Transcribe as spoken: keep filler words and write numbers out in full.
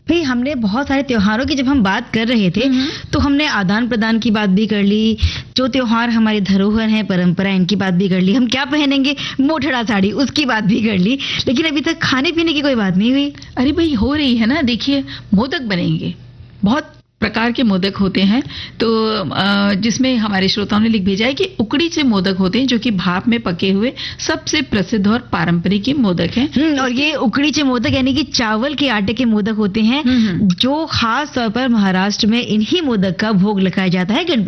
भाई हमने बहुत सारे त्योहारों की जब हम बात कर रहे थे तो हमने आदान प्रदान की बात भी कर ली, जो त्योहार हमारी धरोहर है, परंपरा, इनकी बात भी कर ली, हम क्या पहनेंगे मोठड़ा साड़ी उसकी बात भी कर ली, लेकिन अभी तक खाने पीने की कोई बात नहीं हुई। अरे भाई हो रही है ना, देखिए मोदक बनेंगे, बहुत प्रकार के मोदक होते हैं, तो जिसमें हमारे श्रोताओं ने लिख भेजा है कि उकड़ी से मोदक होते हैं जो कि भाप में पके हुए सबसे प्रसिद्ध और पारंपरिक मोदक हैं। और ये उकड़ी से मोदक यानी कि चावल के आटे के मोदक होते हैं, जो खास तौर पर महाराष्ट्र में इन्हीं मोदक का भोग लगाया जाता है गणपति